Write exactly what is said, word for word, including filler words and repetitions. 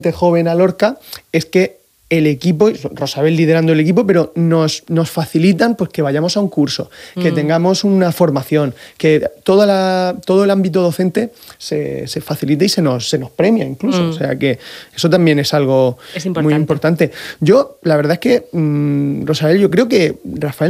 joven a Lorca es que el equipo, Rosabel liderando el equipo, pero nos, nos facilitan pues, que vayamos a un curso, que mm. tengamos una formación, que toda la, todo el ámbito docente se, se facilite y se nos, se nos premia incluso. Mm. O sea que eso también es algo es importante. muy importante. Yo, la verdad es que, mmm, Rosabel, yo creo que Rafael